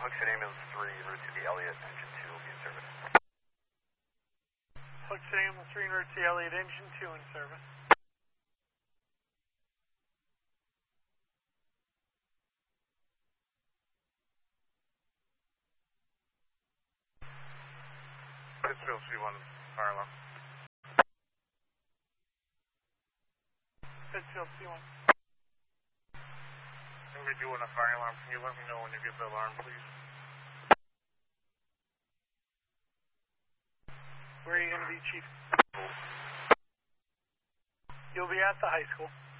Hooksett Ambulance 3, route to the Elliott, engine 2 will be in service. Hooksett Ambulance 3, route to the Elliott, engine 2 in service. Pittsfield C1, fire alarm. Pittsfield C1. I'm going to be doing a fire alarm. Can you let me know when you get the alarm, please? Where are you going to be, Chief? You'll be at the high school.